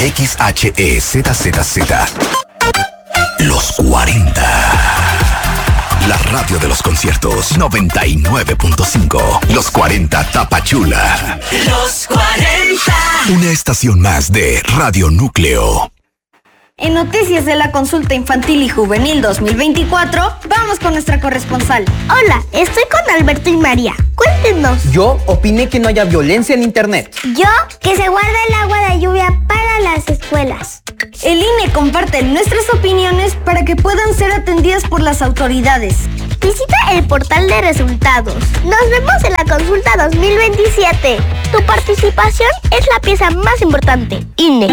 XHEZZZ. Los 40. La radio de los conciertos 99.5. Los 40 Tapachula. Los 40. Una estación más de Radio Núcleo. En noticias de la consulta infantil y juvenil 2024, vamos con nuestra corresponsal. Hola, estoy con Alberto y María. Cuéntenos. Yo opiné que no haya violencia en internet. Yo, que se guarda el agua de lluvia para las escuelas. El INE comparte nuestras opiniones para que puedan ser atendidas por las autoridades. Visita el portal de resultados. Nos vemos en la consulta 2027. Tu participación es la pieza más importante. INE.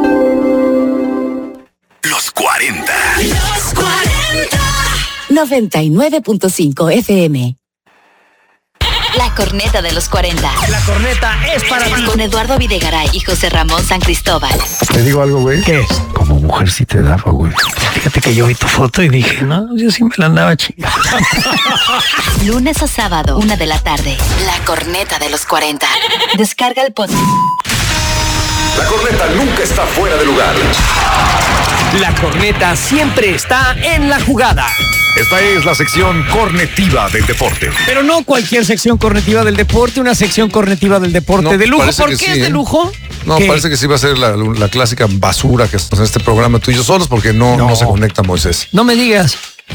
Los 40. Los 40. 99.5 FM. La corneta de los 40. La corneta es para ti. Con Eduardo Videgaray y José Ramón San Cristóbal. Te digo algo, güey. ¿Qué es? Como mujer sí te daba, güey. Fíjate que yo vi tu foto y dije, no, yo sí me la andaba chingando. Lunes a sábado, 1 de la tarde. La corneta de los 40. Descarga el podcast. La corneta nunca está fuera de lugar. La corneta siempre está en la jugada. Esta es la sección cornetiva del deporte. Pero no cualquier sección cornetiva del deporte, una sección cornetiva del deporte de lujo. ¿Por qué es de lujo? No, ¿Qué? parece que sí va a ser la clásica basura que hacemos en este programa tú y yo solos porque no se conecta Moisés. No me digas.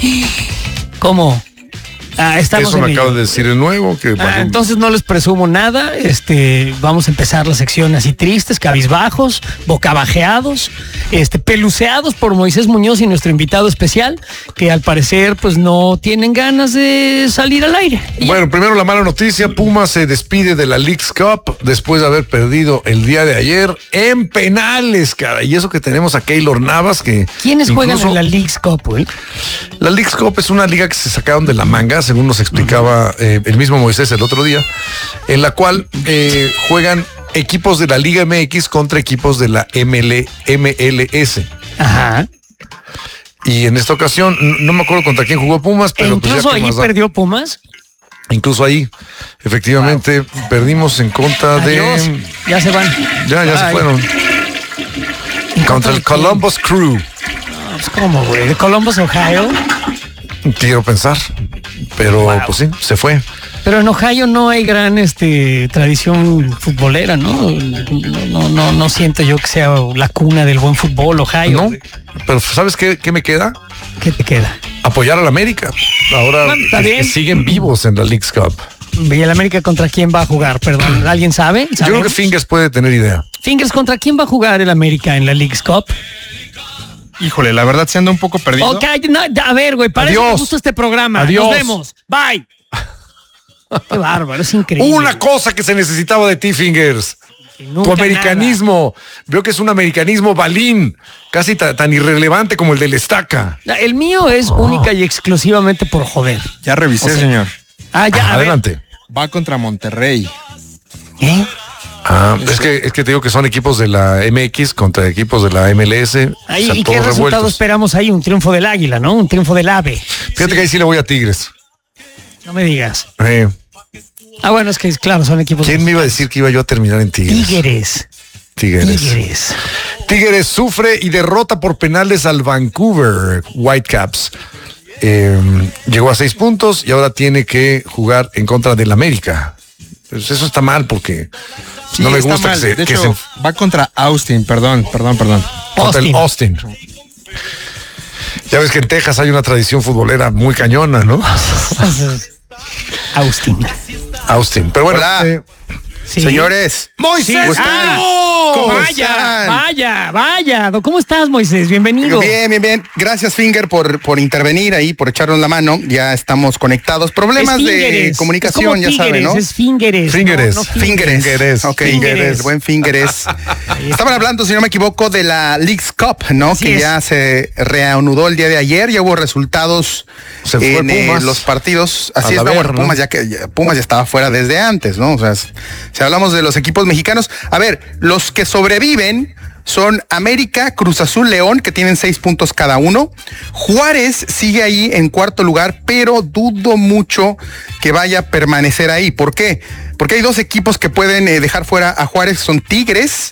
¿Cómo? Estamos Eso en me ello. acaba de decir el nuevo. Entonces no les presumo nada. Vamos a empezar la sección así tristes, cabizbajos, bocabajeados, peluceados por Moisés Muñoz y nuestro invitado especial, que al parecer pues no tienen ganas de salir al aire. Bueno, primero la mala noticia. Pumas se despide de la Leagues Cup después de haber perdido el día de ayer en penales, cara. Y eso que tenemos a Keylor Navas, que... ¿Quiénes juegan en la Leagues Cup, güey? La Leagues Cup es una liga que se sacaron de la manga, según nos explicaba el mismo Moisés el otro día, en la cual juegan equipos de la Liga MX contra equipos de la MLS. Ajá. Y en esta ocasión, no me acuerdo contra quién jugó Pumas, pero incluso pues ahí perdió Pumas. Incluso ahí, efectivamente, perdimos en contra Adiós. Ya se van. Ya se fueron. Contra el Columbus Crew. Pues, ¿cómo, güey? ¿De Columbus, Ohio? Quiero pensar, pero pues sí, se fue. Pero en Ohio no hay gran tradición futbolera, ¿no? No siento yo que sea la cuna del buen fútbol, Ohio. No, pero ¿sabes qué me queda? ¿Qué te queda? Apoyar a la América. Ahora que siguen vivos en la Leagues Cup. ¿Y el América contra quién va a jugar? Perdón, ¿alguien sabe? Yo creo que Fingers puede tener idea. Fingers, ¿contra quién va a jugar el América en la Leagues Cup? Híjole, la verdad se anda un poco perdido. Ok, a ver, güey, para eso me gusta este programa. Adiós. Nos vemos. Bye. Qué bárbaro, es increíble. Una cosa que se necesitaba de ti, Fingers. Tu americanismo. Nada. Veo que es un americanismo balín, casi tan irrelevante como el del Estaca. El mío es única y exclusivamente por joder. Ya revisé, señor. Ya. Adelante. Va contra Monterrey. ¿Eh? Es que te digo que son equipos de la MX contra equipos de la MLS. ¿Y qué resultado esperamos ahí? Un triunfo del Águila, ¿no? Un triunfo del Ave. Fíjate que ahí sí le voy a Tigres. No me digas. Bueno, es que claro, son equipos. ¿Quién me iba a decir que iba yo a terminar en Tigres? Tigres sufre y derrota por penales al Vancouver Whitecaps. Llegó a 6 puntos y ahora tiene que jugar en contra del América. Pues eso está mal porque no me gusta mal. De hecho, va contra Austin, perdón. Contra el Austin. Ya ves que en Texas hay una tradición futbolera muy cañona, ¿no? Austin. Pero bueno, sí. Señores. Moisés. Vaya. ¿Cómo estás, Moisés? Bienvenido. Bien. Gracias, Finger, por intervenir ahí, por echarnos la mano. Ya estamos conectados. Problemas de comunicación, ya saben, ¿no? Es Fingeres. Ok, Fingeres, buen Fingeres. Estaban hablando, si no me equivoco, de la Leagues Cup, ¿no? Así que ya se reanudó el día de ayer. Ya hubo resultados en los partidos. Así es, bueno, Pumas, Pumas ya estaba fuera desde antes, ¿no? O sea, si hablamos de los equipos mexicanos, a ver, los que sobreviven son América, Cruz Azul, León, que tienen 6 puntos cada uno. Juárez sigue ahí en cuarto lugar, pero dudo mucho que vaya a permanecer ahí. ¿Por qué? Porque hay 2 equipos que pueden dejar fuera a Juárez, son Tigres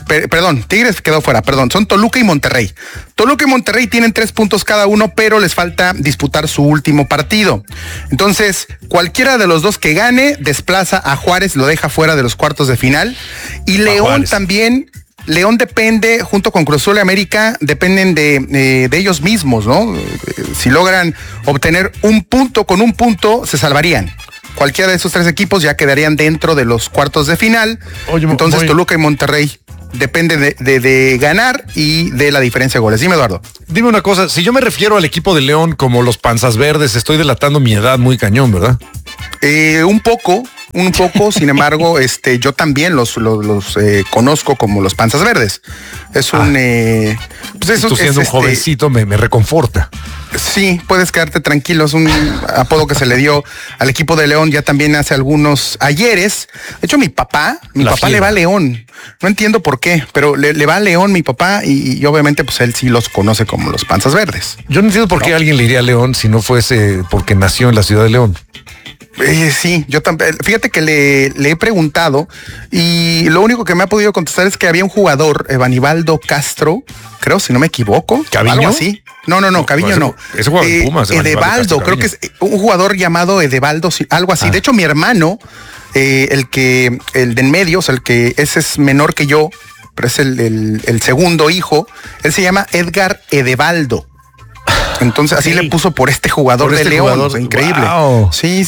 perdón, Tigres quedó fuera, perdón, son Toluca y Monterrey. Toluca y Monterrey tienen 3 puntos cada uno, pero les falta disputar su último partido. Entonces, cualquiera de los dos que gane, desplaza a Juárez, lo deja fuera de los cuartos de final. Y León también... León depende, junto con Cruz Azul y América, dependen de ellos mismos, ¿no? Si logran obtener un punto, con un punto se salvarían. Cualquiera de esos 3 equipos ya quedarían dentro de los cuartos de final. Entonces Toluca y Monterrey depende de ganar y de la diferencia de goles. Dime, Eduardo. Dime una cosa, si yo me refiero al equipo de León como los panzas verdes, estoy delatando mi edad muy cañón, ¿verdad? Un poco, sin embargo, yo también los conozco como los panzas verdes. Es un... pues eso, tú siendo un jovencito me reconforta. Sí, puedes quedarte tranquilo, es un apodo que se le dio al equipo de León ya también hace algunos ayeres. De hecho, mi papá le va a León. No entiendo por qué, pero le va a León mi papá y obviamente pues él sí los conoce como los panzas verdes. Yo no entiendo por qué alguien le iría a León si no fuese porque nació en la ciudad de León. Sí, yo también. Fíjate que le he preguntado y lo único que me ha podido contestar es que había un jugador, Evanibaldo Castro, creo, si no me equivoco. ¿Caviño? Algo así. No, Caviño no. Ese jugador de Pumas. Edebaldo, creo que es un jugador llamado Edebaldo, algo así. De hecho, mi hermano, el de en medio, o sea, ese es menor que yo, pero es el segundo hijo, él se llama Edgar Edebaldo. Entonces así le puso por este jugador de León. O sea, increíble. Wow. Sí.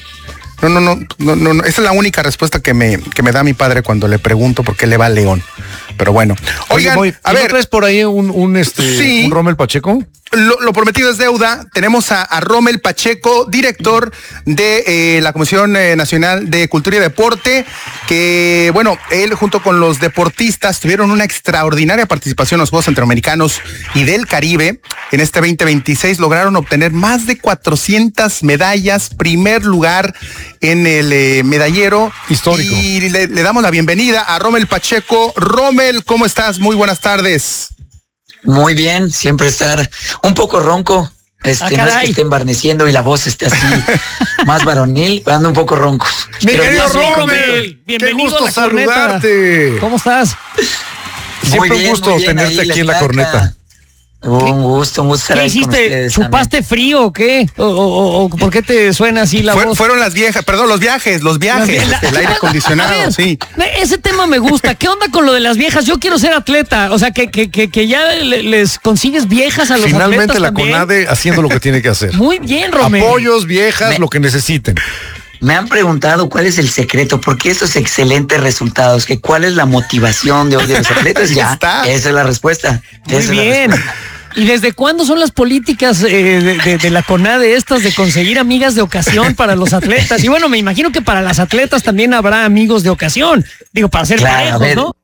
No. Esa es la única respuesta que me da mi padre cuando le pregunto por qué le va a León. Pero bueno. Oigan, a ver. ¿No traes por ahí un Rommel Pacheco? Lo prometido es deuda. Tenemos a Rommel Pacheco, director de la Comisión Nacional de Cultura y Deporte, que, bueno, él junto con los deportistas tuvieron una extraordinaria participación en los Juegos Centroamericanos y del Caribe. En este 2026 lograron obtener más de 400 medallas, primer lugar en el medallero histórico. Y le damos la bienvenida a Rommel Pacheco. Rommel, ¿cómo estás? Muy buenas tardes. Muy bien, siempre estar un poco ronco. No es que esté embarneciendo y la voz esté así más varonil, ando un poco ronco. Mi querido Rommel, bienvenido. Qué gusto saludarte. ¿Cómo estás? Siempre un gusto tenerte aquí en La Corneta. Un gusto estar ahí con ustedes. ¿Chupaste también frío o qué? ¿O por qué te suena así la voz? Fueron los viajes, el aire acondicionado, sí. Ese tema me gusta. ¿Qué onda con lo de las viejas? Yo quiero ser atleta, o sea, que ya les consigues viejas a los finalmente atletas la también. CONADE haciendo lo que tiene que hacer. Muy bien, Romero. Apoyos, viejas, lo que necesiten. Me han preguntado cuál es el secreto, por qué estos excelentes resultados, que cuál es la motivación de hoy de los atletas. Ya, esa es la respuesta. Muy bien. ¿Y desde cuándo son las políticas de la CONADE estas de conseguir amigas de ocasión para los atletas? Y bueno, me imagino que para las atletas también habrá amigos de ocasión. Digo, para ser parejos, ¿no?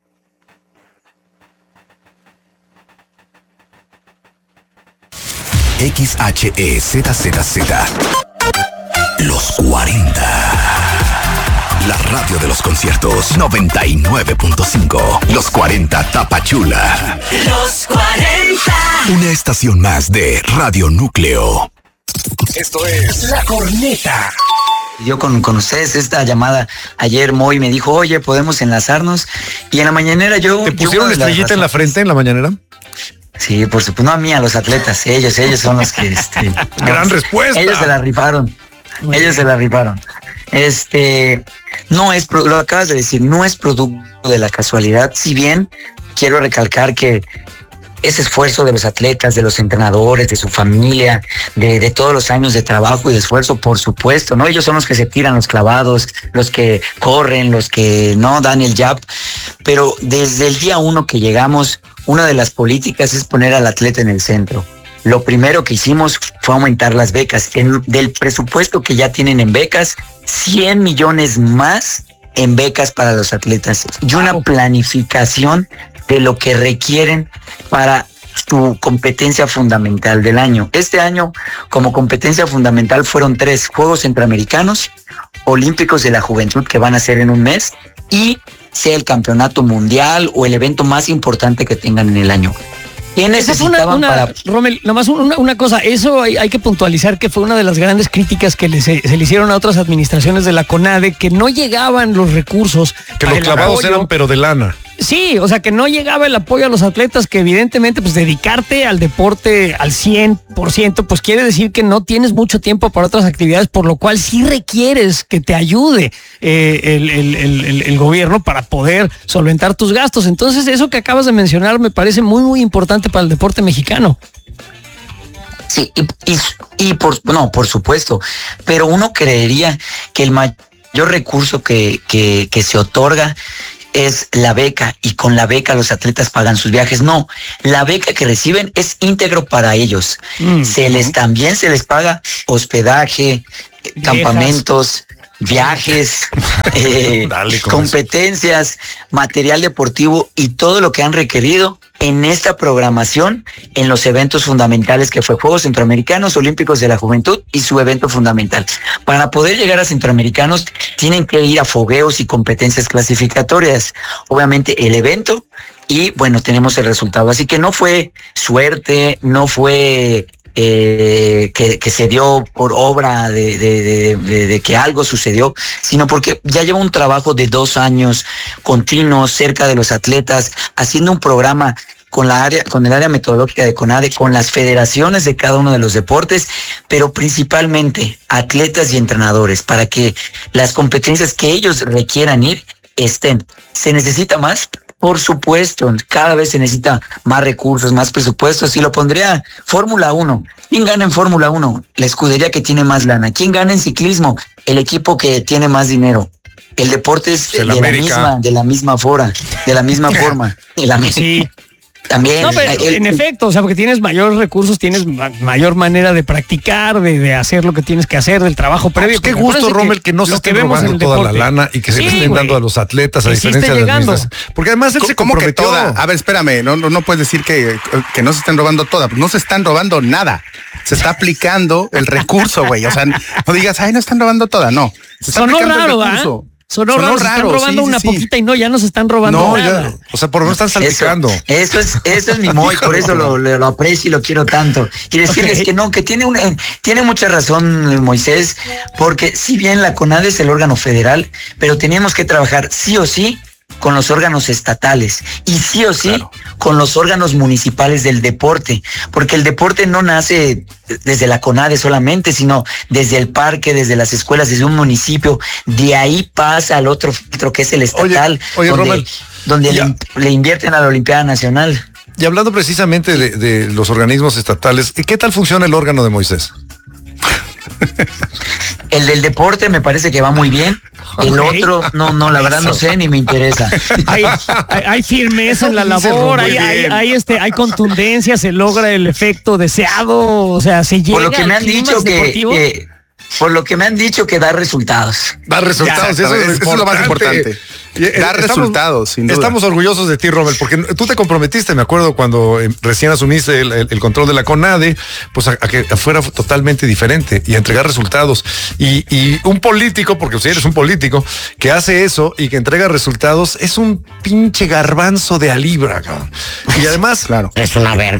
XHEZZZ. Los 40. La radio de los conciertos 99.5. Los 40 Tapachula. Los 40. Una estación más de Radio Núcleo. Esto es La Corneta. Yo con ustedes esta llamada ayer, Moy me dijo, oye, ¿podemos enlazarnos? Y en la mañanera yo... ¿Te pusieron estrellita en la frente en la mañanera? Sí, por supuesto, no a mí, a los atletas, ellos son los que... Gran respuesta. Ellos se la rifaron. No es, lo acabas de decir, no es producto de la casualidad, si bien quiero recalcar que ese esfuerzo de los atletas, de los entrenadores, de su familia, de todos los años de trabajo y de esfuerzo, por supuesto, ¿no? Ellos son los que se tiran los clavados, los que corren, los que no dan el jab, pero desde el día 1 que llegamos, una de las políticas es poner al atleta en el centro. Lo primero que hicimos fue aumentar las becas. Del presupuesto que ya tienen en becas, 100 millones más en becas para los atletas y una planificación de lo que requieren para su competencia fundamental del año. Este año, como competencia fundamental, fueron 3 Juegos Centroamericanos, Olímpicos de la Juventud, que van a ser en un mes, y sea el campeonato mundial o el evento más importante que tengan en el año. ¿Qué necesitaban para...? Rommel, nomás una cosa, eso hay que puntualizar que fue una de las grandes críticas que se le hicieron a otras administraciones de la CONADE, que no llegaban los recursos. Que los clavados eran pero de lana. Sí, o sea, que no llegaba el apoyo a los atletas, que evidentemente pues dedicarte al deporte al 100%, pues quiere decir que no tienes mucho tiempo para otras actividades, por lo cual sí requieres que te ayude el gobierno para poder solventar tus gastos. Entonces, eso que acabas de mencionar me parece muy, muy importante para el deporte mexicano. Sí, por supuesto, pero uno creería que el mayor recurso que se otorga es la beca, y con la beca los atletas pagan sus viajes. No, la beca que reciben es íntegro para ellos. También se les paga hospedaje, campamentos, viajes, competencias, material deportivo y todo lo que han requerido en esta programación en los eventos fundamentales que fue Juegos Centroamericanos, Olímpicos de la Juventud y su evento fundamental. Para poder llegar a Centroamericanos tienen que ir a fogueos y competencias clasificatorias. Obviamente el evento y bueno, tenemos el resultado. Así que no fue suerte, no fue que se dio por obra de que algo sucedió, sino porque ya lleva un trabajo de 2 años continuos cerca de los atletas, haciendo un programa con el área metodológica de CONADE, con las federaciones de cada uno de los deportes, pero principalmente atletas y entrenadores, para que las competencias que ellos requieran ir estén. ¿Se necesita más? Por supuesto, cada vez se necesita más recursos, más presupuestos, y lo pondría Fórmula 1. ¿Quién gana en Fórmula 1? La escudería que tiene más lana. ¿Quién gana en ciclismo? El equipo que tiene más dinero. El deporte es de la misma forma. Sí. También. No, pero en efecto, o sea, porque tienes mayores recursos, tienes mayor manera de practicar, de hacer lo que tienes que hacer, del trabajo previo. Qué gusto, Rommel, que no se estén robando toda la lana y que se le estén dando a los atletas, a diferencia de las. Porque además él se comprometió. ¿Cómo que toda? A ver, espérame, no puedes decir que no se estén robando toda, no se están robando nada. Se está aplicando el recurso, güey. O sea, no digas, no están robando toda, no. Se está aplicando el recurso. Sonó raro, se están robando una poquita y ya no se están robando nada. O sea, por lo menos están salpicando. Eso es mi Moy, por eso lo aprecio y lo quiero tanto. Y decirles que no, que tiene mucha razón Moisés, porque si bien la CONADE es el órgano federal, pero teníamos que trabajar sí o sí con los órganos estatales y sí o sí con los órganos municipales del deporte, porque el deporte no nace desde la CONADE solamente, sino desde el parque, desde las escuelas, desde un municipio, de ahí pasa al otro filtro que es el estatal, donde le invierten a la Olimpiada Nacional. Y hablando precisamente de los organismos estatales, ¿qué tal funciona el órgano de Moisés? El del deporte me parece que va muy bien. El otro, la verdad no sé ni me interesa. Hay firmeza en la labor, hay contundencia, se logra el efecto deseado, o sea, se llega. Por lo que me han dicho por lo que me han dicho que da resultados. Da resultados, eso es lo más importante. Da resultados, sin duda. Estamos orgullosos de ti, Rommel, porque tú te comprometiste, me acuerdo, cuando recién asumiste el control de la CONADE, pues a que fuera totalmente diferente y a entregar resultados. Y un político, porque si eres un político, que hace eso y que entrega resultados, es un pinche garbanzo de a libra, cabrón. Y además, es una verga.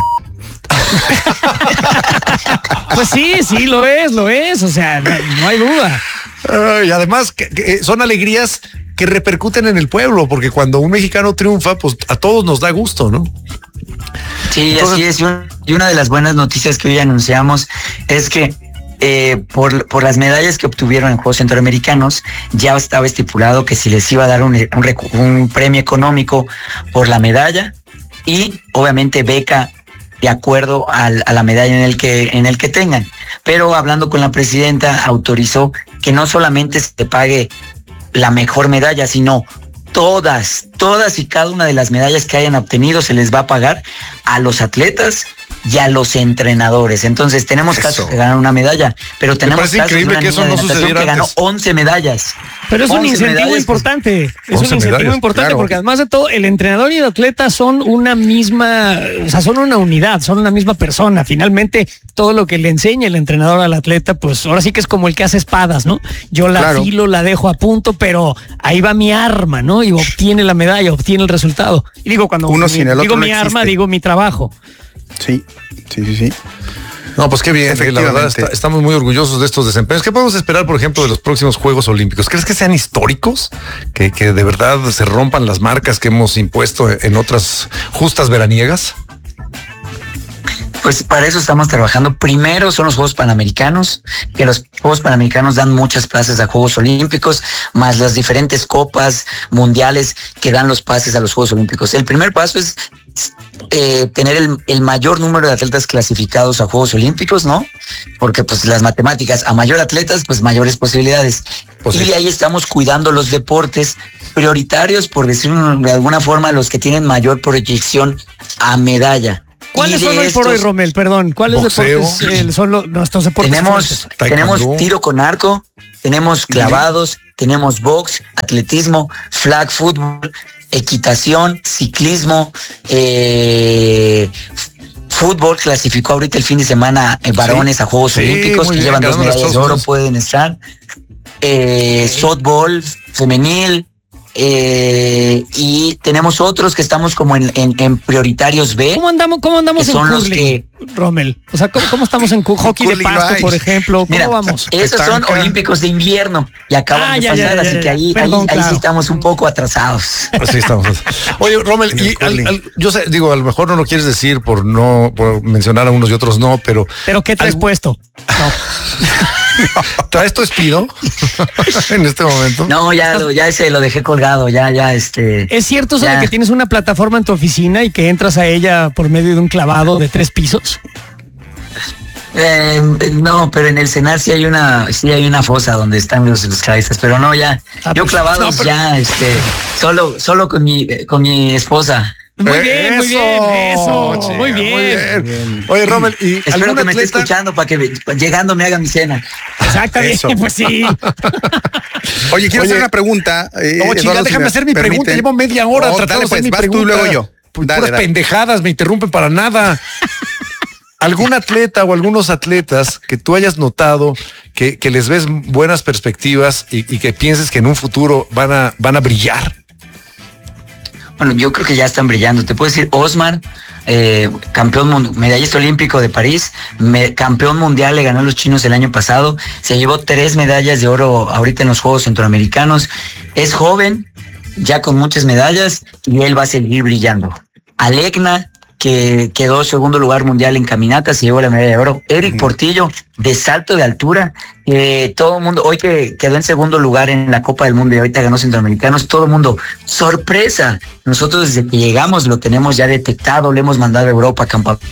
Pues sí, lo es, o sea, no hay duda. Y además que son alegrías que repercuten en el pueblo, porque cuando un mexicano triunfa, pues a todos nos da gusto, ¿no? Sí, así es. Y una de las buenas noticias que hoy anunciamos es que por las medallas que obtuvieron en Juegos Centroamericanos, ya estaba estipulado que se les iba a dar un premio económico por la medalla y obviamente beca de acuerdo a la medalla en el que tengan. Pero hablando con la presidenta, autorizó que no solamente se pague la mejor medalla, sino todas y cada una de las medallas que hayan obtenido se les va a pagar a los atletas y a los entrenadores. Entonces tenemos casos que ganan una medalla, pero tenemos casos de una niña que ganó 11 medallas. Pero es un incentivo importante. Es un incentivo importante porque además de todo, el entrenador y el atleta son una misma, o sea, son una unidad, son una misma persona. Finalmente, todo lo que le enseña el entrenador al atleta, pues ahora sí que es como el que hace espadas, ¿no? Yo la filo, la dejo a punto, pero ahí va mi arma, ¿no? Y obtiene la medalla, obtiene el resultado. Y digo, cuando digo mi arma, digo mi trabajo. Sí. No, pues qué bien, la verdad estamos muy orgullosos de estos desempeños. ¿Qué podemos esperar, por ejemplo, de los próximos Juegos Olímpicos? ¿Crees que sean históricos? Que de verdad se rompan las marcas que hemos impuesto en otras justas veraniegas. Pues para eso estamos trabajando. Primero son los Juegos Panamericanos, que los Juegos Panamericanos dan muchas plazas a Juegos Olímpicos, más las diferentes copas mundiales que dan los pases a los Juegos Olímpicos. El primer paso es tener el mayor número de atletas clasificados a Juegos Olímpicos, ¿no? Porque pues las matemáticas, a mayor atletas, pues mayores posibilidades. Pues y de ahí estamos cuidando los deportes prioritarios, por decirlo de alguna forma, los que tienen mayor proyección a medalla. ¿Cuáles son hoy por hoy, Rommel? Perdón, ¿cuáles deportes son nuestros deportes? Tenemos tiro con arco, tenemos clavados, tenemos box, atletismo, flag football, equitación, ciclismo, fútbol. Clasificó ahorita el fin de semana varones a Juegos Olímpicos, que llevan 2 medallas de oro, pueden estar. Softball femenil. Y tenemos otros que estamos como en prioritarios B. ¿Cómo andamos en curling, Rommel? O sea, ¿cómo estamos en hockey de pasto, por ejemplo? ¿Cómo vamos? Esos son olímpicos de invierno y acaban de pasar, así que ahí sí estamos un poco atrasados. Así estamos. Oye, Rommel, yo sé, digo, a lo mejor no lo quieres decir por mencionar a unos y otros no, pero... ¿Pero qué traes puesto? No. ¿Traes tu Speedo en este momento? No, ya ese lo dejé colgado, ¿Es cierto eso de que tienes una plataforma en tu oficina y que entras a ella por medio de un clavado de 3 pisos? No, pero en el cenar sí hay una fosa donde están los clavistas, pero no, yo clavados solo con mi esposa. Muy bien, muy bien. Oye, Rommel, y espero que me esté escuchando para que llegando me haga mi cena. Exactamente, pues sí. Oye, quiero hacer una pregunta. No, chica, déjame hacer mi pregunta. Llevo media hora tratando de hacer mi pregunta. Tú, luego yo. Puras pendejadas, me interrumpen para nada. ¿Algún atleta o algunos atletas que tú hayas notado que les ves buenas perspectivas y que pienses que en un futuro van a brillar? Bueno, yo creo que ya están brillando. Te puedo decir, Osmar, campeón, medallista olímpico de París, campeón mundial, le ganó a los chinos el año pasado, se llevó 3 medallas de oro ahorita en los Juegos Centroamericanos. Es joven, ya con muchas medallas, y él va a seguir brillando. Alecna, que quedó segundo lugar mundial en caminata, se llevó la medalla de oro. Eric Portillo, de salto de altura, todo el mundo, hoy que quedó en segundo lugar en la Copa del Mundo y ahorita ganó Centroamericanos, todo el mundo, sorpresa. Nosotros desde que llegamos lo tenemos ya detectado, le hemos mandado a Europa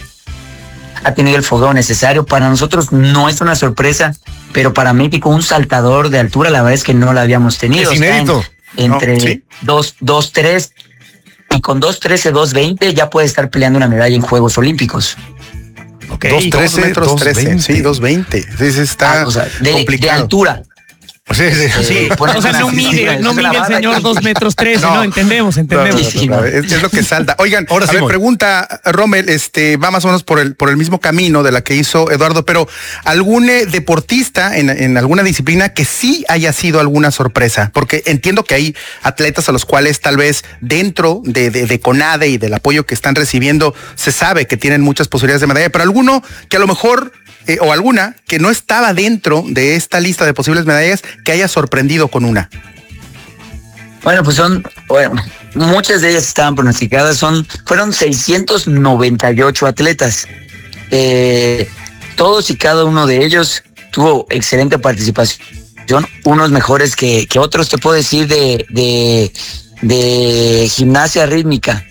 ha tenido el fogueo necesario. Para nosotros no es una sorpresa, pero para México un saltador de altura, la verdad es que no lo habíamos tenido. Es inédito. Entre 2.3 y con 2.13, 2.20 ya puede estar peleando una medalla en Juegos Olímpicos. Okay. 2.13, 2.13, sí, 2.20. Sí, está complicado. De altura. Sí. O sea, no mide el señor 2.13 m, no, entendemos. Es lo que salta. Oigan, ahora sí, pregunta, Rommel, va más o menos por el mismo camino de la que hizo Eduardo, pero ¿algún deportista en alguna disciplina que sí haya sido alguna sorpresa? Porque entiendo que hay atletas a los cuales tal vez dentro de CONADE y del apoyo que están recibiendo se sabe que tienen muchas posibilidades de medalla, pero alguno que a lo mejor o alguna que no estaba dentro de esta lista de posibles medallas que haya sorprendido con una. Bueno, pues muchas de ellas estaban pronosticadas, fueron 698 atletas. Todos y cada uno de ellos tuvo excelente participación, unos mejores que otros. Te puedo decir de gimnasia rítmica,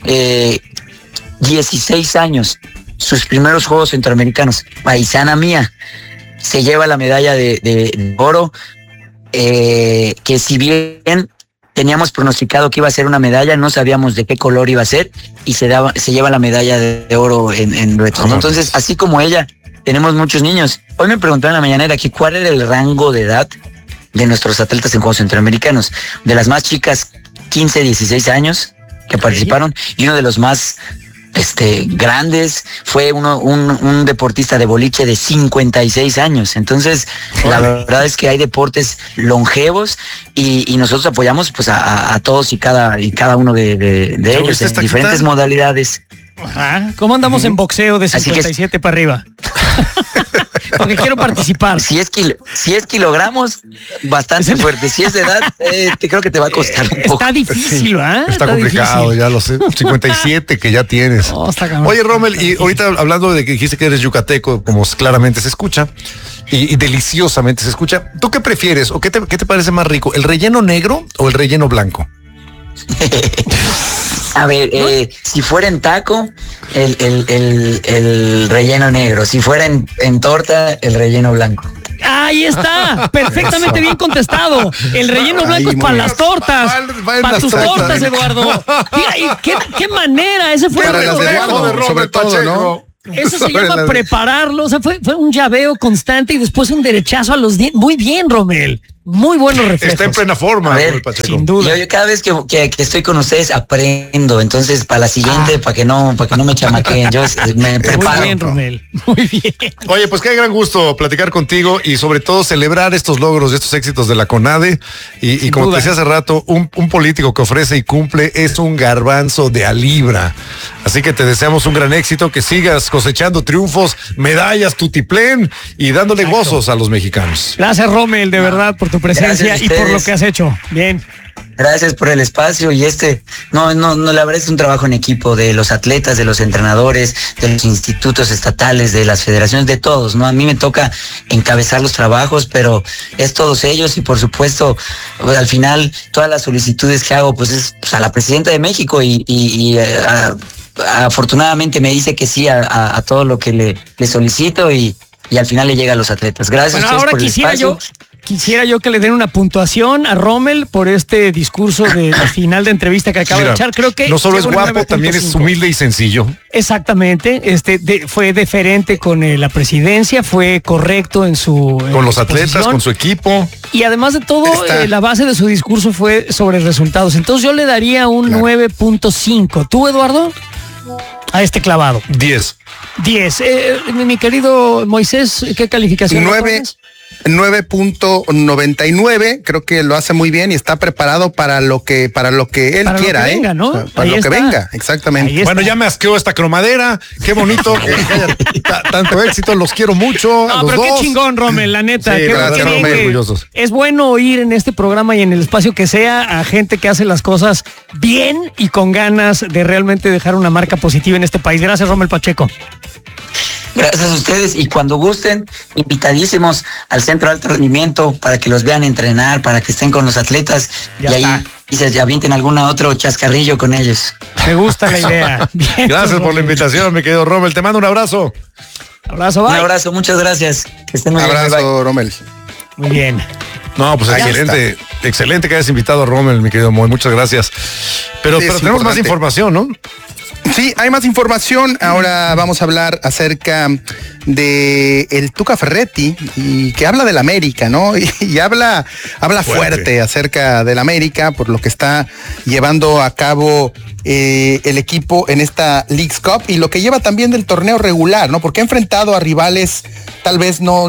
16 años. Sus primeros Juegos Centroamericanos, paisana mía, se lleva la medalla de oro, que si bien teníamos pronosticado que iba a ser una medalla, no sabíamos de qué color iba a ser, y se lleva la medalla de oro en retos. Entonces, así como ella, tenemos muchos niños. Hoy me preguntaron en la mañanera que cuál era el rango de edad de nuestros atletas en Juegos Centroamericanos. De las más chicas, 15, 16 años que participaron, y uno de los más grandes fue un deportista de boliche de 56 años. Entonces, la verdad es que hay deportes longevos y nosotros apoyamos pues a todos y cada uno de ellos en diferentes modalidades. Ajá. ¿Cómo andamos en boxeo de 57 para arriba? Porque quiero participar. Si es kilogramos, bastante fuerte. Si es de edad, creo que te va a costar un poco. Está difícil, ¿eh? Está complicado, difícil. Ya lo sé. 57 que ya tienes. Oye, Rommel, y ahorita hablando de que dijiste que eres yucateco, como claramente se escucha, y deliciosamente se escucha, ¿tú qué prefieres o qué te parece más rico, el relleno negro o el relleno blanco? A ver, si fuera en taco, el relleno negro. Si fuera en torta, el relleno blanco. Ahí está, perfectamente bien contestado. El relleno blanco es para las tortas. Para tus tortas, Eduardo. Mira, y qué manera, ese fue para las de Eduardo, sobre todo, ¿no? Eso se llama prepararlo. O sea, fue un llaveo constante y después un derechazo a los dientes. Muy bien, Rommel. Muy buenos reflejos. Está en plena forma, Pacheco. Sin duda. Yo cada vez que estoy con ustedes aprendo. Entonces, para la siguiente, para que no me chamaqueen, yo me preparo. Muy bien, Rommel. Muy bien. Oye, pues qué gran gusto platicar contigo y sobre todo celebrar estos logros y estos éxitos de la CONADE. Y como te decía hace rato, un político que ofrece y cumple es un garbanzo de a libra. Así que te deseamos un gran éxito, que sigas cosechando triunfos, medallas, tutiplén y dándole gozos a los mexicanos. Gracias, Rommel, de verdad, por tu presencia y por lo que has hecho. Bien. Gracias por el espacio y la verdad es un trabajo en equipo de los atletas, de los entrenadores, de los institutos estatales, de las federaciones, de todos, ¿no? A mí me toca encabezar los trabajos, pero es todos ellos y por supuesto, al final, todas las solicitudes que hago, pues es a la presidenta de México y afortunadamente me dice que sí a todo lo que le solicito y al final le llega a los atletas. Gracias a ustedes por el espacio. Quisiera yo que le den una puntuación a Rommel por este discurso de final de entrevista que acaba de echar. Creo que no solo es guapo, también es humilde y sencillo. Exactamente. Fue deferente con la presidencia, fue correcto en su con los atletas, con su equipo. Y además de todo, la base de su discurso fue sobre resultados. Entonces yo le daría un 9.5. ¿Tú, Eduardo? A este clavado. 10. Mi querido Moisés, ¿qué calificación? 9.99, creo que lo hace muy bien y está preparado para lo que él quiera, lo que venga, ¿no? Para lo que venga, exactamente. Bueno, ya me asqueó esta cromadera, qué bonito, tanto éxito, los quiero mucho. No, pero qué chingón, Rommel, la neta. Sí, gracias, Rommel. Es bueno oír en este programa y en el espacio que sea a gente que hace las cosas bien y con ganas de realmente dejar una marca positiva en este país. Gracias, Rommel Pacheco. Gracias a ustedes y cuando gusten, invitadísimos al Centro de Alto Rendimiento para que los vean entrenar, para que estén con los atletas ahí se avienten algún otro chascarrillo con ellos. Me gusta la idea. Bien, gracias por la invitación, mi querido Rommel. Te mando un abrazo. Abrazo, bye. Un abrazo, muchas gracias. Que estén muy bien. Abrazo, Rommel. Muy bien. No, pues excelente que hayas invitado a Rommel, mi querido Moy. Muchas gracias. Pero tenemos más información, ¿no? Sí, hay más información. Ahora vamos a hablar acerca de el Tuca Ferretti y que habla del América, ¿no? Y habla fuerte acerca del América por lo que está llevando a cabo el equipo en esta Leagues Cup y lo que lleva también del torneo regular, ¿no? Porque ha enfrentado a rivales tal vez no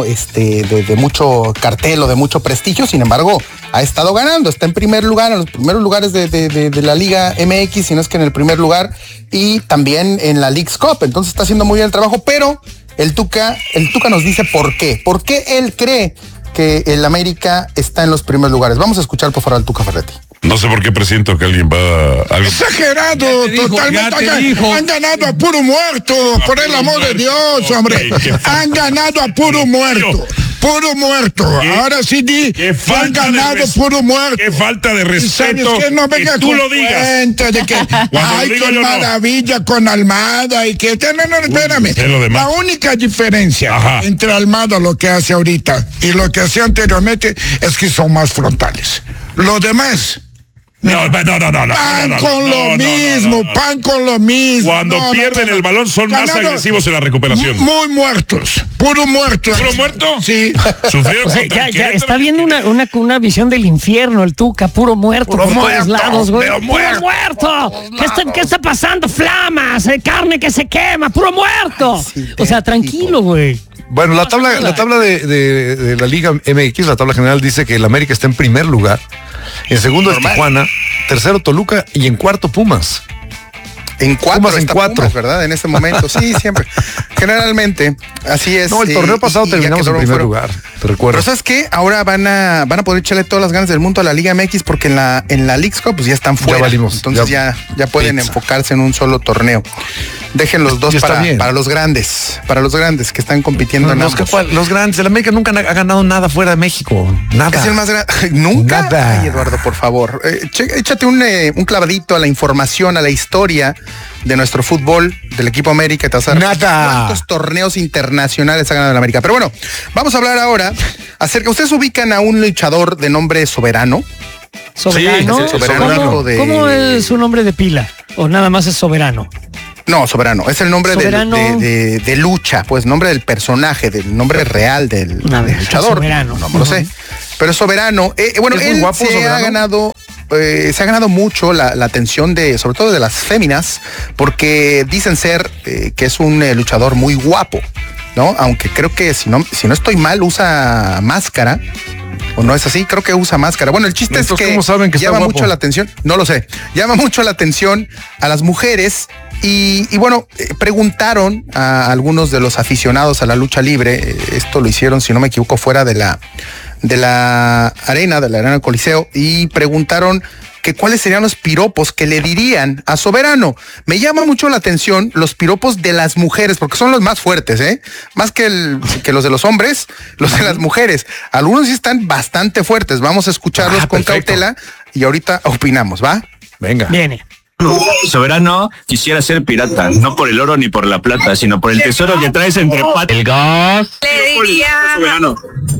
de mucho cartel o de mucho prestigio, sin embargo, ha estado ganando, está en primer lugar, en los primeros lugares de la Liga MX, si no es que en el primer lugar, y también en la Leagues Cup, entonces está haciendo muy bien el trabajo, pero el Tuca nos dice por qué él cree que el América está en los primeros lugares. Vamos a escuchar por favor al Tuca Ferretti. No sé por qué presiento que alguien va a... Exagerado, totalmente. Han ganado a puro muerto, por el amor de Dios, hombre. Han ganado a puro muerto. Puro muerto. Ahora sí han ganado puro muerto. Qué falta de respeto. Que no venga que tú lo digas. De que, ay, qué maravilla con Almada y que... No, espérame. La única diferencia entre Almada, lo que hace ahorita, y lo que hacía anteriormente, es que son más frontales. Lo demás... Pan con lo mismo. Cuando pierden el balón son más agresivos en la recuperación. Muy muertos. Puro muerto. ¿Puro muerto? Sí. Sufrieron. O sea, ya está viendo una visión del infierno, el Tuca, puro muerto por todos lados, güey. ¡Puro muerto! ¿Qué está pasando? Flamas, carne que se quema, puro muerto. O sea, tranquilo, güey. Bueno, la tabla de la Liga MX, la tabla general dice que el América está en primer lugar. En segundo es Tijuana, tercero Toluca y en cuarto Pumas. En 4 está Pumas, ¿verdad? En este momento, sí, siempre. Generalmente, así es. No, el torneo pasado terminamos en primer lugar, te recuerdo. Pero ¿sabes qué? Ahora van a poder echarle todas las ganas del mundo a la Liga MX porque en la Leagues Cup pues ya están fuera. Ya valimos. Entonces ya pueden enfocarse en un solo torneo. Dejen los dos para los grandes que están compitiendo en ambos. Los grandes, el América nunca ha ganado nada fuera de México. Nada. Es el más grande. ¿Nunca? Nada. Ay, Eduardo, por favor. Échate un clavadito a la información, a la historia de nuestro fútbol, del equipo América. Te vas a dar cuántos torneos internacionales ha ganado el América. Pero bueno, vamos a hablar ahora acerca. ¿Ustedes ubican a un luchador de nombre Soberano? ¿Soberano? Sí, Soberano. ¿Cómo es su nombre de pila? ¿O nada más es Soberano? No, Soberano. Es el nombre de lucha, pues nombre del personaje, del nombre real del luchador. Soberano. No lo sé. Pero es Soberano. Bueno, él se ha ganado mucho la atención sobre todo de las féminas, porque dicen ser que es un luchador muy guapo, ¿no? Aunque creo que si no estoy mal, usa máscara. ¿O no es así? Creo que usa máscara. Bueno, el chiste es que, ¿cómo saben que llama está mucho la atención. No lo sé. Llama mucho la atención a las mujeres. Y bueno, preguntaron a algunos de los aficionados a la lucha libre. Esto lo hicieron, si no me equivoco, fuera de la arena del Coliseo. Y preguntaron que cuáles serían los piropos que le dirían a Soberano. Me llama mucho la atención los piropos de las mujeres, porque son los más fuertes, más que los de los hombres, los de las mujeres. Algunos sí están bastante fuertes. Vamos a escucharlos con cautela y ahorita opinamos, ¿va? Venga. Viene. Soberano, quisiera ser pirata, no por el oro ni por la plata, sino por el tesoro que traes entre patas. El gas. Le diría... Soberano.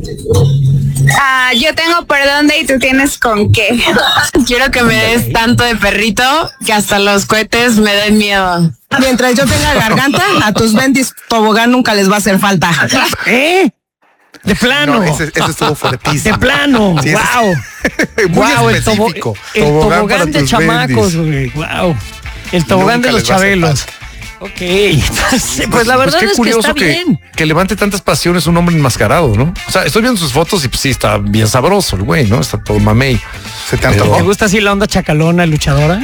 Yo tengo por dónde y tú tienes con qué. Quiero que me des tanto de perrito que hasta los cohetes me den miedo. Mientras yo tenga garganta, a tus bendis tobogán nunca les va a hacer falta. De plano. No, ese estuvo fuertísimo. De plano. Sí, Wow. Muy específico. El tobogán de chamacos, güey. Wow. El tobogán de los chabelos. Ok, pues la verdad es que está bien. Que levante tantas pasiones un hombre enmascarado, ¿no? O sea, estoy viendo sus fotos y pues sí, está bien sabroso el güey, ¿no? Está todo mamey. ¿Te gusta así la onda chacalona, luchadora?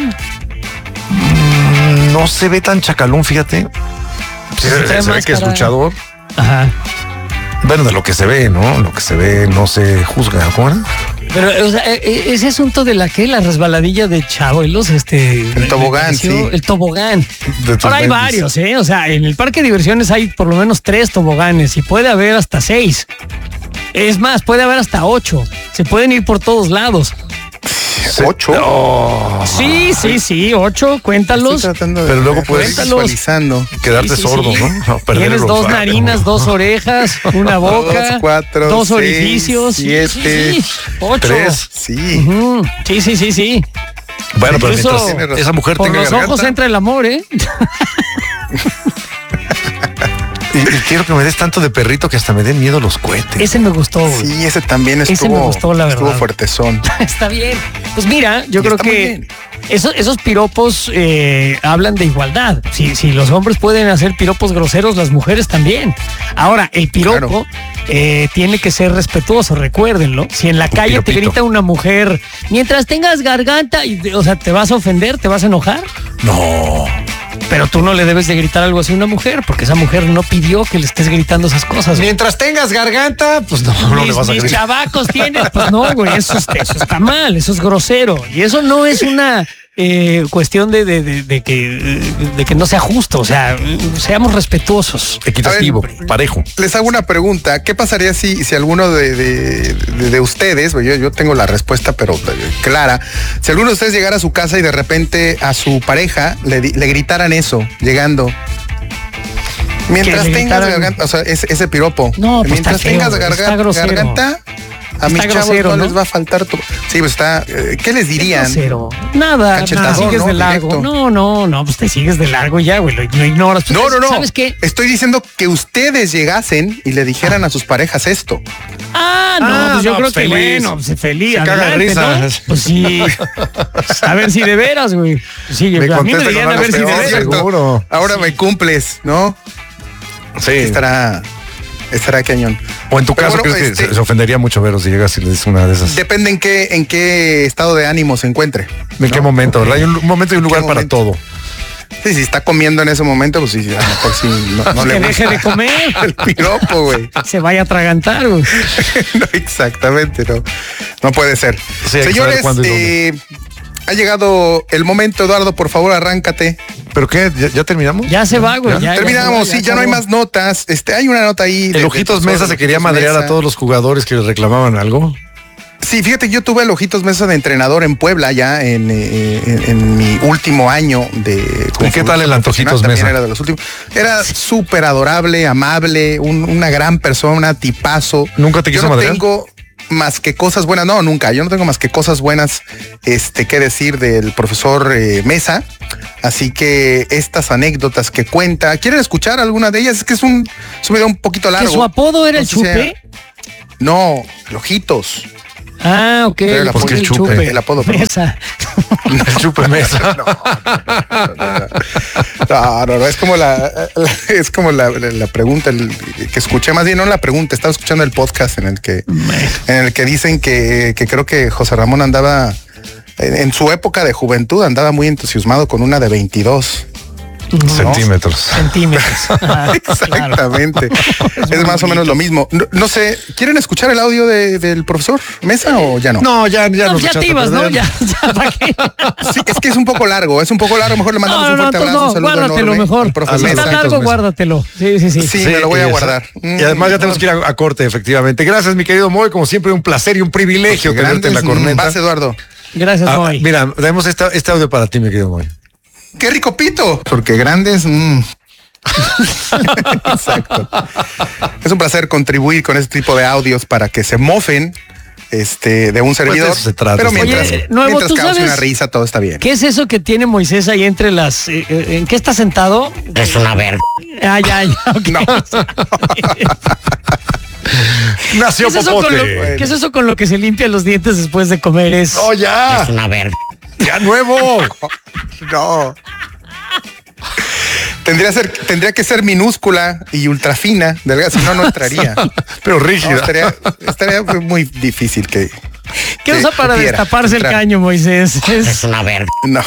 No se ve tan chacalón, fíjate. Se ve que es luchador. Ajá. Bueno, de lo que se ve, ¿no? Lo que se ve no se juzga, ¿cómo era? Pero, o sea, ese asunto de la resbaladilla de chabuelos, el tobogán, sí. El tobogán. Ahora hay varios, O sea, en el parque de diversiones hay por lo menos 3 toboganes y puede haber hasta 6. Es más, puede haber hasta 8. Se pueden ir por todos lados. 8. Oh. Sí, 8, cuéntalos. Pero luego puedes quedarte sordo, ¿no? Tienes 2 narinas, 2 orejas, una boca, 2, 4, 2 6, orificios, 7, 8. 3. Sí. Sí. Bueno, pero mientras esa mujer por tenga los garganta, ojos entra el amor, Y quiero que me des tanto de perrito que hasta me den miedo los cohetes. Ese me gustó, güey. Sí, ese también estuvo. Ese me gustó, la verdad. Estuvo fuertezón. Está bien. Pues mira, yo creo que esos piropos hablan de igualdad. Si los hombres pueden hacer piropos groseros, las mujeres también. Ahora, el piropo tiene que ser respetuoso, recuérdenlo. Si en la calle te grita una mujer, mientras tengas garganta, o sea, ¿te vas a ofender? ¿Te vas a enojar? No. Pero tú no le debes de gritar algo así a una mujer, porque esa mujer no pidió que le estés gritando esas cosas. Mientras tengas garganta, pues no le vas a gritar. Mis chavacos tienes, pues no, güey, eso está mal, eso es grosero. Y eso no es una cuestión de que no sea justo, o sea, seamos respetuosos. Equitativo, parejo. Les hago una pregunta, ¿qué pasaría si alguno de ustedes, yo tengo la respuesta pero clara, si alguno de ustedes llegara a su casa y de repente a su pareja le gritaran eso, llegando? Mientras tengas garganta, o sea, ese piropo. No, pues mientras tengas garganta, a mis chavos no les va a faltar tu... Sí, pues está... ¿Qué les dirían? Nada, te sigues de largo. No, pues te sigues de largo ya, güey, lo ignoras. Pues, no. ¿Sabes qué? Estoy diciendo que ustedes llegasen y le dijeran a sus parejas esto. Pues yo creo que feliz. Bueno, pues feliz. Se caga de risa. ¿No? Pues sí. A ver si de veras, güey. Sí, a mí me dirían a ver si de veras. Seguro. Ahora me cumples, ¿no? Sí. Estará cañón. O en tu caso, ¿crees que se ofendería mucho Vero si llegas y le dices una de esas? Depende en qué estado de ánimo se encuentre. ¿En qué momento? ¿Verdad? Hay un momento y un lugar para todo. Sí, si está comiendo en ese momento, pues sí, a lo mejor sí, no le que deje de comer. El piropo, güey. Se vaya a atragantar, güey. No, exactamente, no puede ser. Sí, señores, ha llegado el momento, Eduardo, por favor, arráncate. ¿Pero qué? ¿Ya terminamos? Ya se va, güey. Ya terminamos, ya no hay más notas. Hay una nota ahí. El Ojitos Mesa se quería madrear a todos los jugadores que le reclamaban algo. Sí, fíjate, yo tuve el Ojitos Mesa de entrenador en Puebla ya en mi último año de... ¿Y qué tal el Antojitos Mesa? Era de los últimos. Era súper adorable, amable, una gran persona, tipazo. ¿Nunca te quiso madrear? Yo no tengo más que cosas buenas, no, nunca. Yo no tengo más que cosas buenas que decir del profesor Mesa. Así que estas anécdotas que cuenta, ¿quieren escuchar alguna de ellas? Es que es un video un poquito largo. ¿Que su apodo era el Chupe? No, el Ojitos. Ah, ok. Porque el Chupe. El apodo. Mesa. El Chupe Mesa. No, es como la pregunta que escuché, más bien no la pregunta, estaba escuchando el podcast en el que dicen que creo que José Ramón andaba en su época de juventud, andaba muy entusiasmado con una de 22 centímetros. Exactamente. Es más o menos lo mismo. No sé, ¿quieren escuchar el audio del profesor Mesa o ya no? No, ya no. Ya te ibas, ¿no? Ya, ¿para qué? Sí, es que es un poco largo, mejor le mandamos un fuerte abrazo, un saludo guárdatelo enorme mejor. al profe Si Mesa. está largo, guárdatelo. Sí, me lo voy a guardar. Y además ya tenemos que ir a corte, efectivamente. Gracias, mi querido Moy, como siempre, un placer y un privilegio tenerte en la corneta. Vas, Eduardo. Gracias, Moy. Mira, tenemos este audio para ti, mi querido Moy. ¡Qué rico pito! Porque grandes... Exacto. Es un placer contribuir con este tipo de audios para que se mofen de un servidor. Pues se trata, pero mientras cause una risa, todo está bien. ¿Qué es eso que tiene Moisés ahí entre las... ¿en qué está sentado? Es una verga. Ya. Okay. No. Nació Popote. ¿Qué es eso con lo que se limpia los dientes después de comer? Es ya. Es una verga. Ya nuevo. No. Tendría que ser minúscula y ultra fina, delgada, si no entraría. Pero rígida. No, estaría muy difícil que... ¿Qué usa para destaparse el caño, Moisés? Es una verga. No.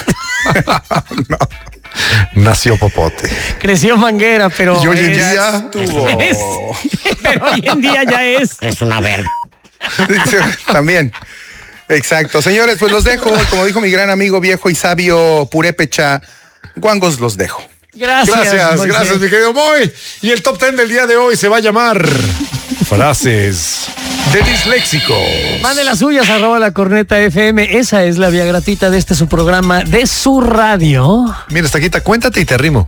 Nació Popote. Creció Manguera, pero... Y hoy en día estuvo. Pero hoy en día ya es. Es una verga. También. Exacto. Señores, pues los dejo. Como dijo mi gran amigo viejo y sabio Purépecha, guangos, los dejo. Gracias, mi querido Moy. Y el top 10 del día de hoy se va a llamar Frases de Disléxico. Mande las suyas, @lacorneta.fm. Esa es la vía gratuita de su programa, de su radio. Mira, Estaquita, cuéntate y te rimo.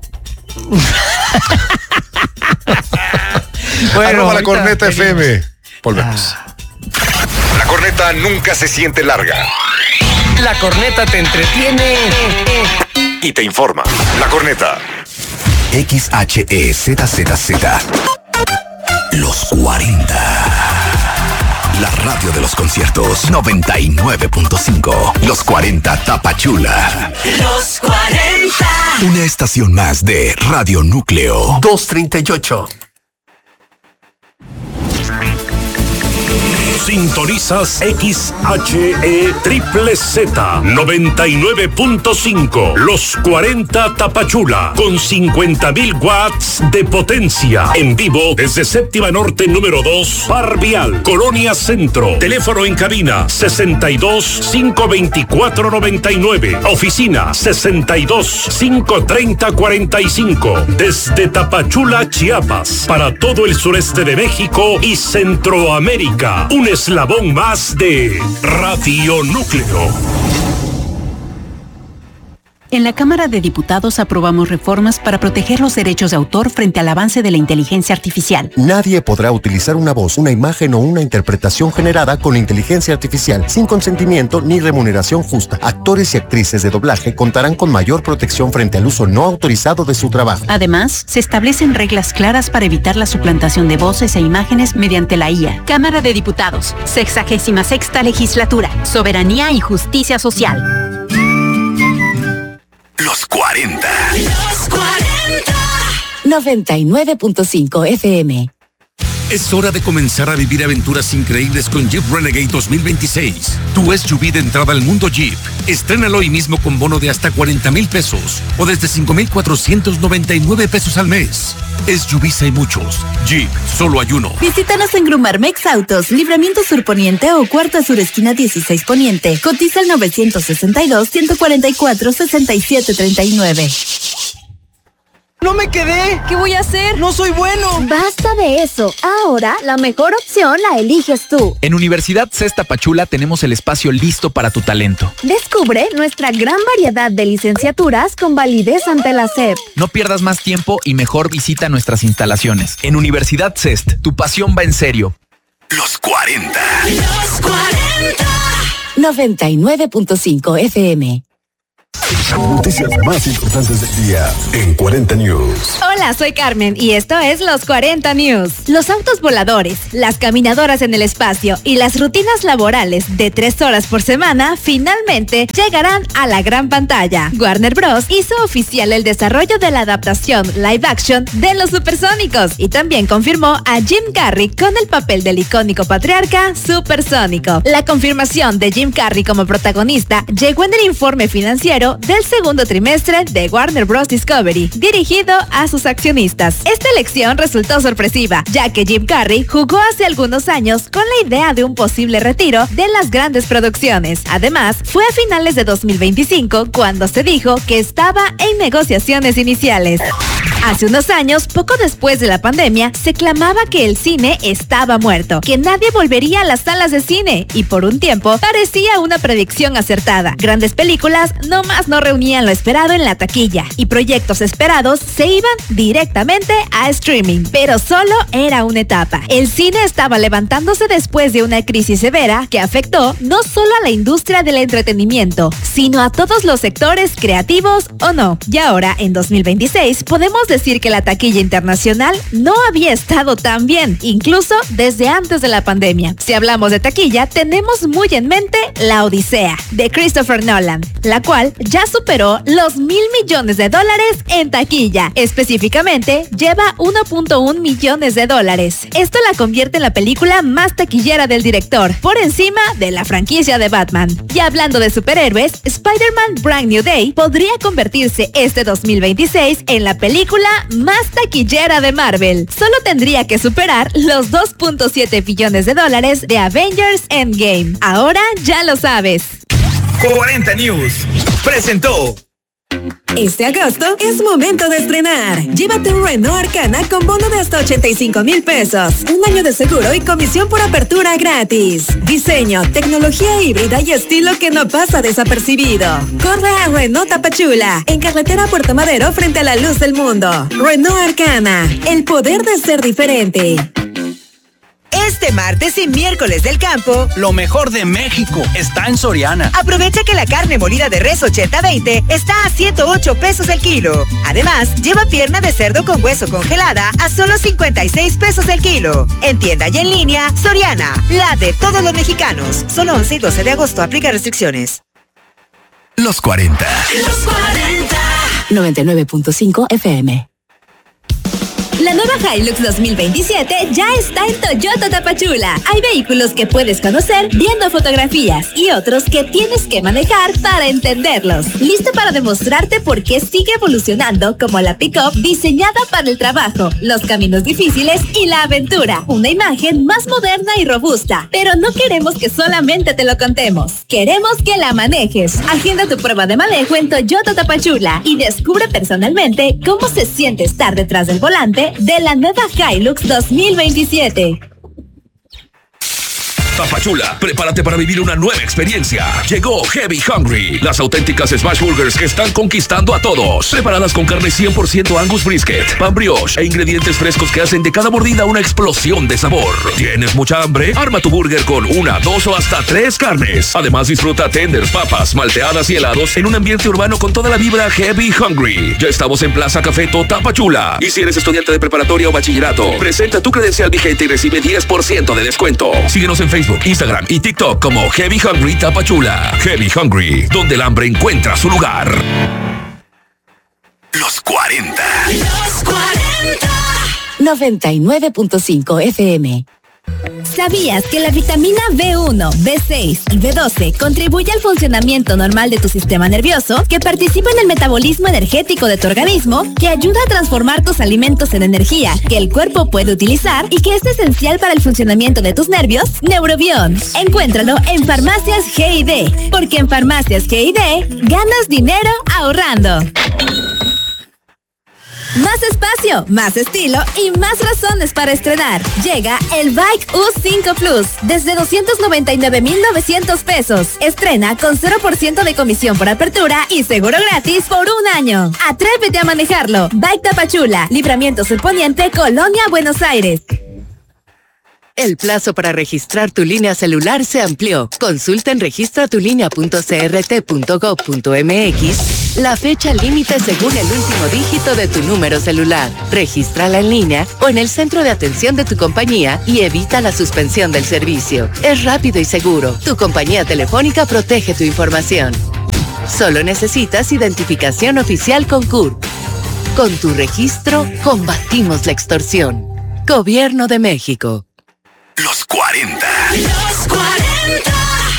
Bueno, la Corneta FM. Volvemos. La corneta nunca se siente larga. La corneta te entretiene Y te informa. La corneta. XHEZZZ. Los 40. La radio de los conciertos. 99.5. Los 40 Tapachula. Los 40. Una estación más de Radio Núcleo. 238. Sintonizas XHE Triple Z 99.5. Los 40 Tapachula con 50,000 watts de potencia. En vivo desde Séptima Norte número 2, Par Vial, Colonia Centro. Teléfono en cabina 62 524 99. Oficina 62 530 45. Desde Tapachula, Chiapas, para todo el sureste de México y Centroamérica. Un eslabón más de Radio Núcleo. En la Cámara de Diputados aprobamos reformas para proteger los derechos de autor frente al avance de la inteligencia artificial. Nadie podrá utilizar una voz, una imagen o una interpretación generada con inteligencia artificial sin consentimiento ni remuneración justa. Actores y actrices de doblaje contarán con mayor protección frente al uso no autorizado de su trabajo. Además, se establecen reglas claras para evitar la suplantación de voces e imágenes mediante la IA. Cámara de Diputados, 66ª Legislatura, Soberanía y Justicia Social. Los 40. Los 40. 99.5 FM. Es hora de comenzar a vivir aventuras increíbles con Jeep Renegade 2026. Tu SUV de entrada al mundo Jeep. Estrénalo hoy mismo con bono de hasta 40,000 pesos o desde 5,499 pesos al mes. SUVs hay muchos. Jeep, solo hay uno. Visítanos en Grumarmex Autos, Libramiento Sur Poniente o Cuarta Sur Esquina 16 Poniente. Cotiza al 962-144-6739. ¡No me quedé! ¿Qué voy a hacer? ¡No soy bueno! Basta de eso. Ahora, la mejor opción la eliges tú. En Universidad CES Tapachula tenemos el espacio listo para tu talento. Descubre nuestra gran variedad de licenciaturas con validez ante la SEP. No pierdas más tiempo y mejor visita nuestras instalaciones. En Universidad CES, tu pasión va en serio. Los 40. Los 40. 99.5 FM. Las noticias más importantes del día en 40 News. Hola, soy Carmen y esto es Los 40 News. Los autos voladores, las caminadoras en el espacio y las rutinas laborales de 3 horas por semana finalmente llegarán a la gran pantalla. Warner Bros. Hizo oficial el desarrollo de la adaptación live action de Los Supersónicos y también confirmó a Jim Carrey con el papel del icónico patriarca supersónico. La confirmación de Jim Carrey como protagonista llegó en el informe financiero del segundo trimestre de Warner Bros. Discovery, dirigido a sus accionistas. Esta elección resultó sorpresiva, ya que Jim Carrey jugó hace algunos años con la idea de un posible retiro de las grandes producciones. Además, fue a finales de 2025 cuando se dijo que estaba en negociaciones iniciales. Hace unos años, poco después de la pandemia, se clamaba que el cine estaba muerto, que nadie volvería a las salas de cine, y por un tiempo parecía una predicción acertada. Grandes películas no reunían lo esperado en la taquilla, y proyectos esperados se iban directamente a streaming, pero solo era una etapa. El cine estaba levantándose después de una crisis severa que afectó no solo a la industria del entretenimiento, sino a todos los sectores creativos o no. Y ahora, en 2026, podemos decir que la taquilla internacional no había estado tan bien, incluso desde antes de la pandemia. Si hablamos de taquilla, tenemos muy en mente La Odisea, de Christopher Nolan, la cual ya superó los $1,000 millones en taquilla. Específicamente, lleva $1.1 millones. Esto la convierte en la película más taquillera del director, por encima de la franquicia de Batman. Y hablando de superhéroes, Spider-Man Brand New Day podría convertirse este 2026 en la película más taquillera de Marvel. Solo tendría que superar los $2.7 billones de Avengers Endgame. Ahora ya lo sabes. 40 News presentó. Este agosto es momento de estrenar. Llévate un Renault Arcana con bono de hasta 85,000 pesos. Un año de seguro y comisión por apertura gratis. Diseño, tecnología híbrida y estilo que no pasa desapercibido. Corre a Renault Tapachula, en carretera Puerto Madero frente a la luz del mundo. Renault Arcana, el poder de ser diferente. Este martes y miércoles del campo, lo mejor de México está en Soriana. Aprovecha que la carne molida de res 80-20 está a 108 pesos el kilo. Además, lleva pierna de cerdo con hueso congelada a solo 56 pesos el kilo. En tienda y en línea, Soriana, la de todos los mexicanos. Solo 11 y 12 de agosto, aplica restricciones. Los 40. Los 40. 99.5 FM. La nueva Hilux 2027 ya está en Toyota Tapachula. Hay vehículos que puedes conocer viendo fotografías y otros que tienes que manejar para entenderlos. Listo para demostrarte por qué sigue evolucionando como la pick-up diseñada para el trabajo, los caminos difíciles y la aventura. Una imagen más moderna y robusta. Pero no queremos que solamente te lo contemos. Queremos que la manejes. Agenda tu prueba de manejo en Toyota Tapachula y descubre personalmente cómo se siente estar detrás del volante de la nueva Hilux 2027. Tapachula, prepárate para vivir una nueva experiencia. Llegó Heavy Hungry, las auténticas Smash Burgers que están conquistando a todos. Preparadas con carne 100% Angus Brisket, pan brioche e ingredientes frescos que hacen de cada mordida una explosión de sabor. ¿Tienes mucha hambre? Arma tu burger con 1, 2 o hasta 3 carnes. Además, disfruta tenders, papas, malteadas y helados en un ambiente urbano con toda la vibra Heavy Hungry. Ya estamos en Plaza Cafeto, Tapachula. Y si eres estudiante de preparatoria o bachillerato, presenta tu credencial vigente y recibe 10% de descuento. Síguenos en Facebook, Instagram y TikTok como Heavy Hungry Tapachula. Heavy Hungry, donde el hambre encuentra su lugar. Los 40. Los 40. 99.5 FM. ¿Sabías que la vitamina B1, B6 y B12 contribuye al funcionamiento normal de tu sistema nervioso, que participa en el metabolismo energético de tu organismo, que ayuda a transformar tus alimentos en energía que el cuerpo puede utilizar y que es esencial para el funcionamiento de tus nervios? Neurobión. Encuéntralo en Farmacias G&D, porque en Farmacias G&D ganas dinero ahorrando. Más espacio, más estilo y más razones para estrenar. Llega el Bike U5 Plus desde 299,900 pesos. Estrena con 0% de comisión por apertura y seguro gratis por un año. Atrévete a manejarlo. Bike Tapachula, Libramiento Sur Poniente, Colonia Buenos Aires. El plazo para registrar tu línea celular se amplió. Consulta en registratulinea.crt.gov.mx la fecha límite según el último dígito de tu número celular. Regístrala en línea o en el centro de atención de tu compañía y evita la suspensión del servicio. Es rápido y seguro. Tu compañía telefónica protege tu información. Solo necesitas identificación oficial con CURP. Con tu registro, combatimos la extorsión. Gobierno de México. Los 40. Los 40.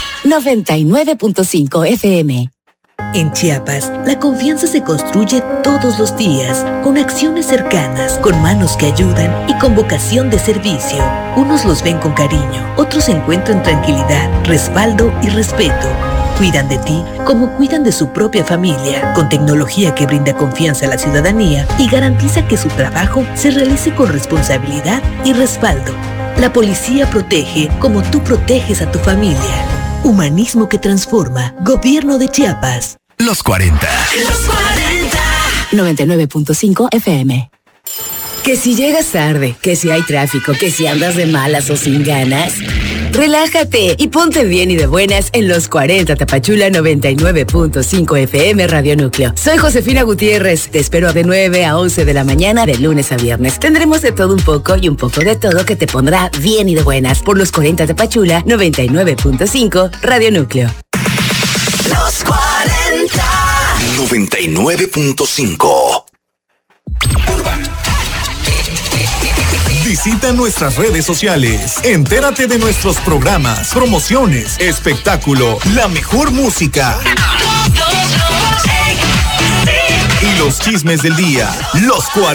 99.5 FM. En Chiapas, la confianza se construye todos los días, con acciones cercanas, con manos que ayudan y con vocación de servicio. Unos los ven con cariño, otros encuentran tranquilidad, respaldo y respeto. Cuidan de ti como cuidan de su propia familia, con tecnología que brinda confianza a la ciudadanía y garantiza que su trabajo se realice con responsabilidad y respaldo. La policía protege como tú proteges a tu familia. Humanismo que transforma. Gobierno de Chiapas. Los 40. Los 40. 99.5 FM. Que si llegas tarde, que si hay tráfico, que si andas de malas o sin ganas, relájate y ponte bien y de buenas en Los 40 Tapachula 99.5 FM Radio Núcleo. Soy Josefina Gutiérrez. Te espero de 9 a 11 de la mañana de lunes a viernes. Tendremos de todo un poco y un poco de todo que te pondrá bien y de buenas por Los 40 Tapachula 99.5 Radio Núcleo. Los 40. 99.5. Visita nuestras redes sociales. Entérate de nuestros programas, promociones, espectáculo, la mejor música y los chismes del día. Los 40.